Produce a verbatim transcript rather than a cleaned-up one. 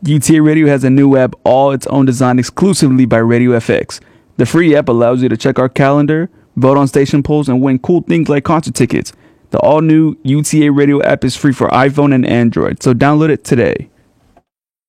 U T A Radio has a new app, all its own design exclusively by Radio F X. The free app allows you to check our calendar, vote on station polls, and win cool things like concert tickets. The all-new U T A Radio app is free for iPhone and Android, so download it today.